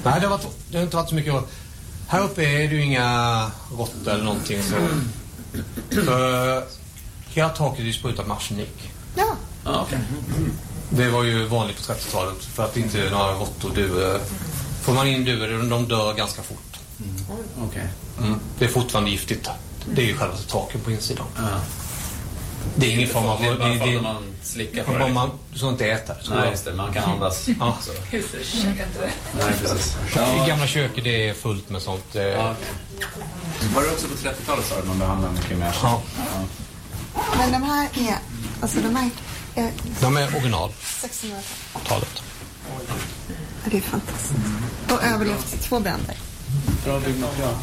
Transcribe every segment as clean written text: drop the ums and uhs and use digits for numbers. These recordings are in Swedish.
Nej, det har inte varit så mycket. Här uppe är det ju inga råttor eller någonting så. För hela taket är sprutat med arsenik. Ja. Okay. Det var ju vanligt på 30-talet för att inte några råttor dör. Får man in duvor, de dör ganska fort. Okay. Det är fortfarande giftigt. Det är ju själva taken på insidan. Det är ingen form av... Det är bara för att man slickar på det. Man ska inte äta det. Nej, just det. Man kan andas. Ja. Nej, precis. I gamla köket det är fullt med sånt. Ja, okay. Var det också på 30-talet så att man behandlade mycket mer? Ja. Men de här är... Alltså de här... De är original. 1600-talet. Det är fantastiskt. Och överlevt 2 bränder. Bra byggmaterial.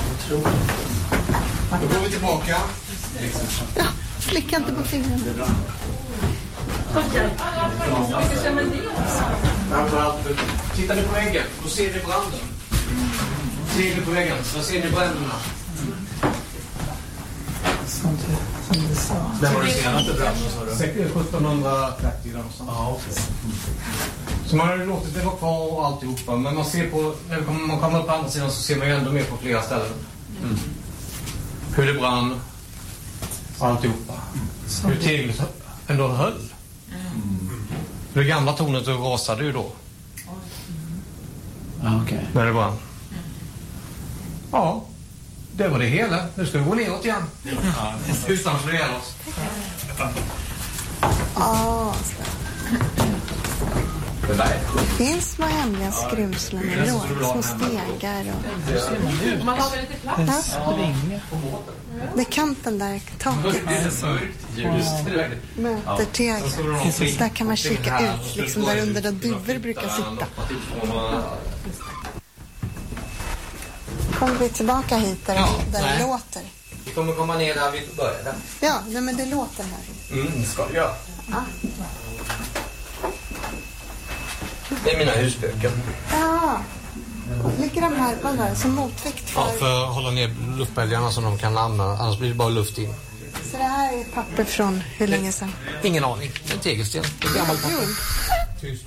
Då går vi tillbaka. Ja, slicka inte på fingrarna. Tittar ni på väggen, då ser ni branden. Ser ni på väggen, så ser ni bränderna. Det var det senaste branden, sa du? 1730 någonstans. Ja, okej. Så man har låtit det vara kvar och alltihopa. Men man ser på, när man kommer upp på andra sidan så ser man ju ändå mer på flera ställen. Hur det brann. Alltihopa. Hur teglet ändå höll. Det gamla tornet rasade ju då. Okay. När det brann. Ja, det var det hela. Nu ska vi gå neråt igen. Utan att slå ihjäl oss. Det finns små hemliga skrymslen med små stegar och... Man har väl lite plats? Det är kanten där taket möter teglet. Där kan man kika ut, liksom där under där duvor brukar sitta. Kommer vi tillbaka hit där det låter? Vi kommer komma ner där vi började. Ja, men det låter här. Det ska det göra. Ja. Det är mina husböcker. Ja. Ligger de här som motvikt för... Ja, för att hålla ner luftbälgarna som de kan använda. Annars blir det bara luft in. Så det här är papper från hur länge sedan? Ingen aning. En tegelsten. Det är gammalt papper. Tyst.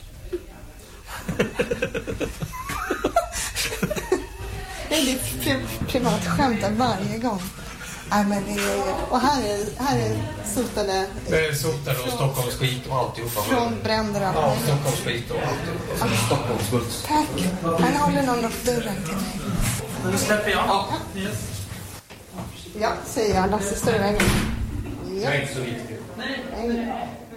Det är ditt privat skämt varje gång. Nej, men det är... Och här är sotade... Det är sotade och Stockholms skit och alltihopa. Från bränder och... Ja, Stockholms skit och alltihopa. Stockholms smuts. Tack. Han håller någon upp dörren till mig. Nu släpper jag. Ja, säger jag. Lasse står i vägen. Det är inte så viktigt. Nej.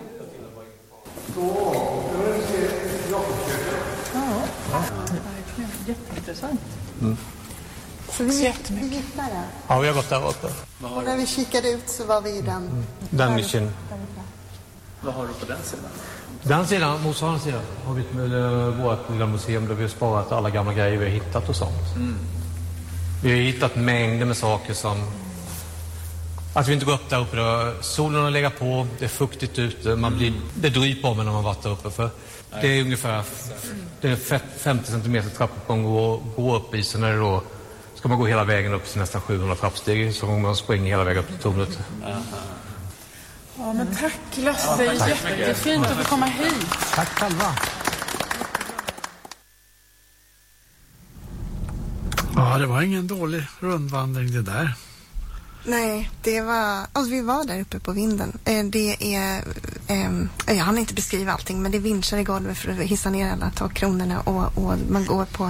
Jätteintressant. Så vi gick där. Ja, vi har gått där uppe. Och när vi kikade ut så var vi i den. Den nischen. Vad har du på den sidan? Den sidan, motsvarande sidan, har vi vårt lilla museum där vi har sparat alla gamla grejer vi har hittat och sånt. Vi har hittat mängder med saker som... Att vi inte går upp där uppe då. Solen har legat på, det är fuktigt ute, det dryper om när man varit där uppe. För det är ungefär 50 centimeter trappuppgång och gå upp i, så när det då ska man gå hela vägen upp till nästan 700 trappsteg så man springer hela vägen upp till tornet. Ja, men tack Lasse, jättefint att få komma hit. Tack själva. Ja, det var ingen dålig rundvandring det där. Nej, det var... Alltså vi var där uppe på vinden. Det är... jag hann inte beskriva allting, men det är vinschar i golvet för att hissa ner alla takkronorna och man går på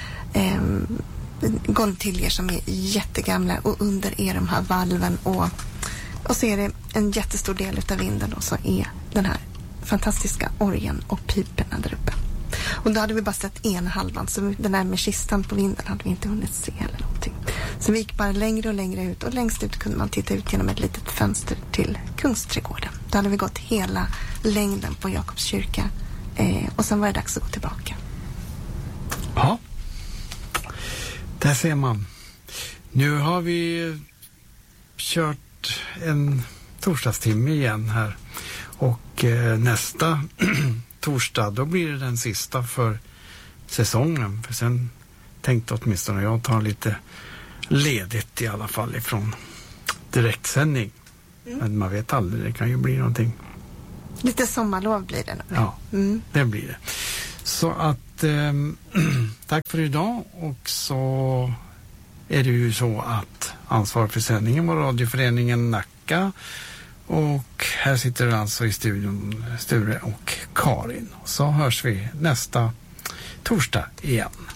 golvtiljer som är jättegamla och under är de här valven och så är det en jättestor del utav vinden och så är den här fantastiska orgeln och piperna där uppe. Och då hade vi bara sett ena halvan, så den där med kistan på vinden hade vi inte hunnit se eller någonting. Så vi gick bara längre och längre ut och längst ut kunde man titta ut genom ett litet fönster till Kungsträdgården. Då hade vi gått hela längden på Jakobs kyrka och sen var det dags att gå tillbaka. Ja, där ser man. Nu har vi kört en torsdagstimme igen här och nästa torsdag då blir det den sista för säsongen. För sen tänkte åtminstone jag ta lite ledigt i alla fall ifrån direktsändning. Men man vet aldrig, det kan ju bli någonting. Lite sommarlov blir det nog. Ja, det blir det. Så att att tack för idag, och så är det ju så att ansvarig för sändningen var Radioföreningen Nacka, och här sitter alltså i studion Sture och Karin. Så hörs vi nästa torsdag igen.